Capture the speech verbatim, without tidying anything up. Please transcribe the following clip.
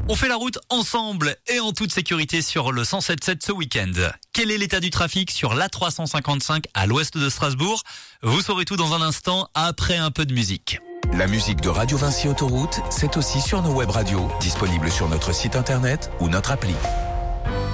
On fait la route ensemble et en toute sécurité sur le cent sept sept ce week-end. Quel est l'état du trafic sur l'A trois cent cinquante-cinq à l'ouest de Strasbourg? Vous saurez tout dans un instant après un peu de musique. La musique de Radio Vinci Autoroute, c'est aussi sur nos web radios, disponibles sur notre site internet ou notre appli.